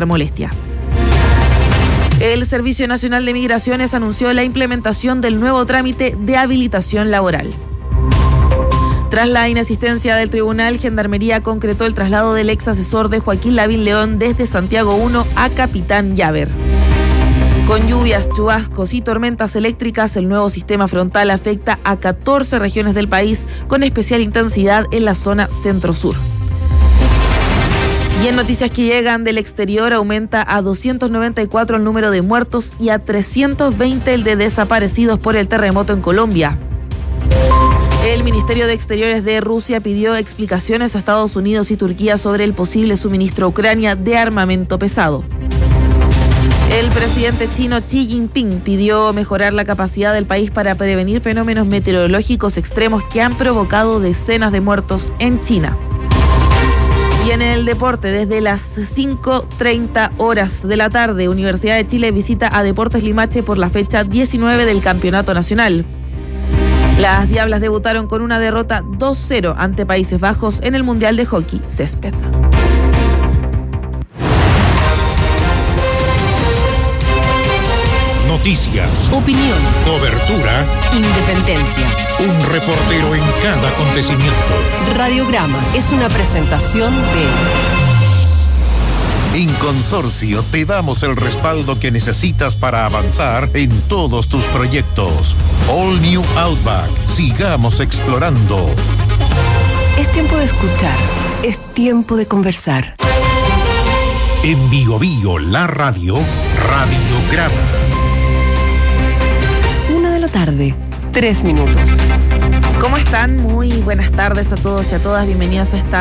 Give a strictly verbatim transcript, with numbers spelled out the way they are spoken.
presentar molestia. El Servicio Nacional de Migraciones anunció la implementación del nuevo trámite de habilitación laboral. Tras la inasistencia del tribunal, Gendarmería concretó el traslado del ex asesor de Joaquín Lavín León desde Santiago uno a Capitán Llaver. Con lluvias, chubascos y tormentas eléctricas, el nuevo sistema frontal afecta a catorce regiones del país, con especial intensidad en la zona centro-sur. Y en noticias que llegan del exterior, aumenta a doscientos noventa y cuatro el número de muertos y a trescientos veinte el de desaparecidos por el terremoto en Colombia. El Ministerio de Exteriores de Rusia pidió explicaciones a Estados Unidos y Turquía sobre el posible suministro a Ucrania de armamento pesado. El presidente chino Xi Jinping pidió mejorar la capacidad del país para prevenir fenómenos meteorológicos extremos que han provocado decenas de muertos en China. Y en el deporte, desde las cinco treinta horas de la tarde, Universidad de Chile visita a Deportes Limache por la fecha diecinueve del Campeonato Nacional. Las Diablas debutaron con una derrota dos cero ante Países Bajos en el Mundial de Hockey Césped. Noticias, opinión, cobertura, independencia. Un reportero en cada acontecimiento. Radiograma es una presentación de... En Consorcio te damos el respaldo que necesitas para avanzar en todos tus proyectos. All New Outback. Sigamos explorando. Es tiempo de escuchar. Es tiempo de conversar. En Bio Bio, la radio, Radiograma. Tarde, tres minutos. ¿Cómo están? Muy buenas tardes a todos y a todas. Bienvenidos a esta